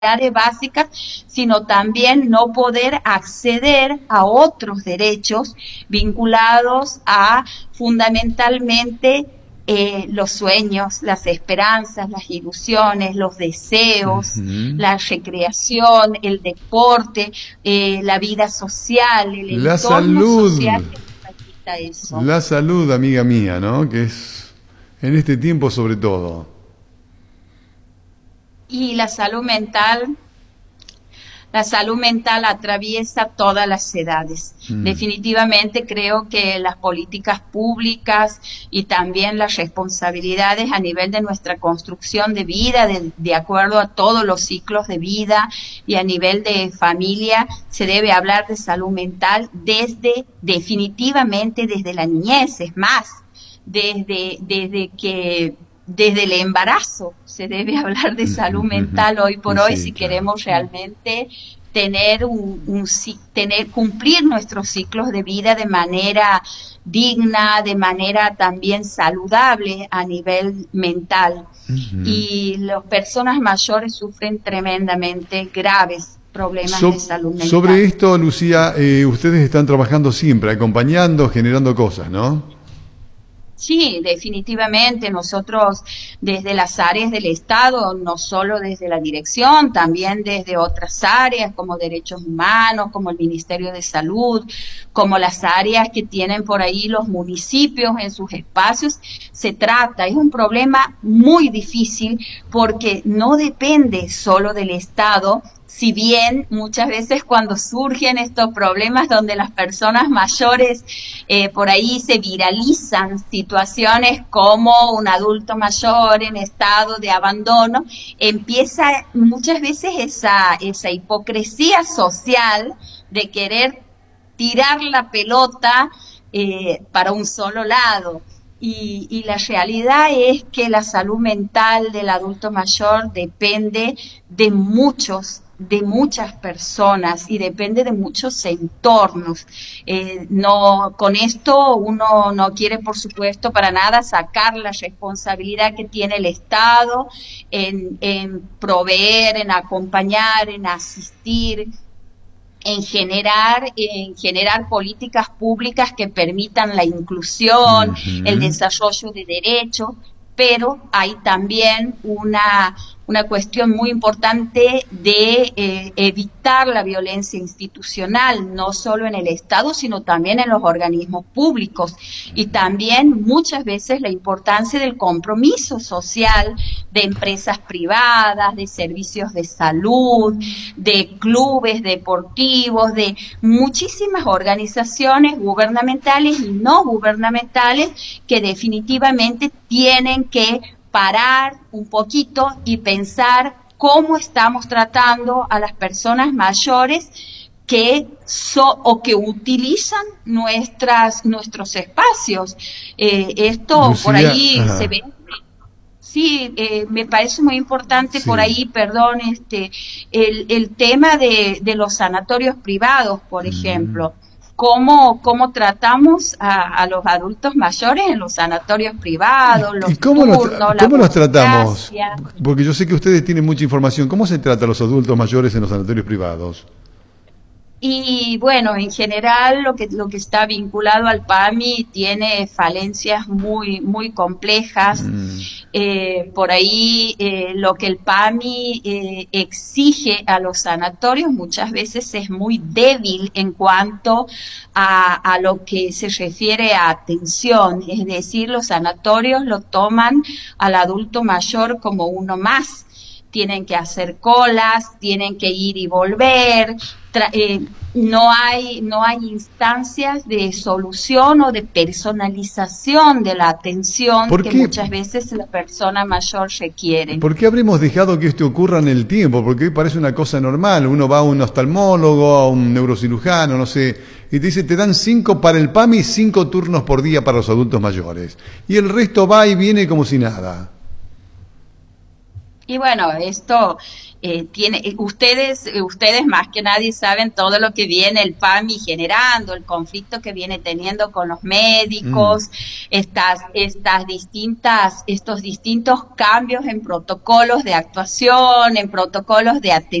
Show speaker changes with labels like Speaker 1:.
Speaker 1: básicas, sino también no poder acceder a otros derechos vinculados a fundamentalmente los sueños, las esperanzas, las ilusiones, los deseos, la recreación, el deporte, la vida social, el
Speaker 2: la
Speaker 1: entorno
Speaker 2: salud,
Speaker 1: social que necesita eso.
Speaker 2: la salud, amiga mía, ¿no? Que es en este tiempo sobre todo.
Speaker 1: Y la salud mental atraviesa todas las edades. Definitivamente creo que las políticas públicas y también las responsabilidades a nivel de nuestra construcción de vida, de acuerdo a todos los ciclos de vida y a nivel de familia, se debe hablar de salud mental definitivamente desde la niñez, es más, desde el embarazo se debe hablar de salud mental hoy por hoy,
Speaker 2: Sí,
Speaker 1: si
Speaker 2: claro.
Speaker 1: queremos realmente cumplir nuestros ciclos de vida de manera digna, de manera también saludable a nivel mental. Y las personas mayores sufren tremendamente graves problemas de salud mental.
Speaker 2: Sobre esto, Lucía, ustedes están trabajando siempre, acompañando, generando cosas, ¿no?
Speaker 1: Sí, definitivamente. Nosotros desde las áreas del Estado, no solo desde la dirección, también desde otras áreas como derechos humanos, como el Ministerio de Salud, como las áreas que tienen por ahí los municipios en sus espacios, es un problema muy difícil porque no depende solo del Estado. Si bien muchas veces cuando surgen estos problemas donde las personas mayores por ahí se viralizan situaciones como un adulto mayor en estado de abandono, empieza muchas veces esa hipocresía social de querer tirar la pelota para un solo lado. Y la realidad es que la salud mental del adulto mayor depende de muchas personas y depende de muchos entornos. Con esto uno no quiere, por supuesto, para nada sacar la responsabilidad que tiene el Estado en proveer, en acompañar, en asistir, en generar políticas públicas que permitan la inclusión, el desarrollo de derechos, pero hay también una cuestión muy importante de evitar la violencia institucional, no solo en el Estado, sino también en los organismos públicos. Y también muchas veces la importancia del compromiso social de empresas privadas, de servicios de salud, de clubes deportivos, de muchísimas organizaciones gubernamentales y no gubernamentales que definitivamente tienen que parar un poquito y pensar cómo estamos tratando a las personas mayores que utilizan nuestros espacios. Esto
Speaker 2: Lucía,
Speaker 1: por ahí
Speaker 2: ajá.
Speaker 1: se ve. Sí, me parece muy importante
Speaker 2: Sí.
Speaker 1: por ahí, perdón, el tema de los sanatorios privados, por ejemplo. Cómo tratamos a los adultos mayores en los sanatorios privados, los
Speaker 2: ¿Y cómo
Speaker 1: turnos, la
Speaker 2: cómo los tratamos?
Speaker 1: burocracia.
Speaker 2: Porque yo sé que ustedes tienen mucha información. ¿Cómo se trata a los adultos mayores en los sanatorios privados?
Speaker 1: Y bueno, en general lo que está vinculado al PAMI tiene falencias muy complejas. Por ahí lo que el PAMI exige a los sanatorios muchas veces es muy débil en cuanto a lo que se refiere a atención. Es decir, los sanatorios lo toman al adulto mayor como uno más. Tienen que hacer colas, tienen que ir y volver, no hay instancias de solución o de personalización de la atención que muchas veces la persona mayor requiere.
Speaker 2: ¿Por qué habremos dejado que esto ocurra en el tiempo? Porque hoy parece una cosa normal. Uno va a un oftalmólogo, a un neurocirujano, no sé, y te dice, te dan 5 para el PAMI, 5 turnos por día para los adultos mayores. Y el resto va y viene como si nada.
Speaker 1: Y bueno, esto ustedes más que nadie saben todo lo que viene el PAMI generando, el conflicto que viene teniendo con los médicos, estos distintos cambios en protocolos de actuación, en protocolos de atención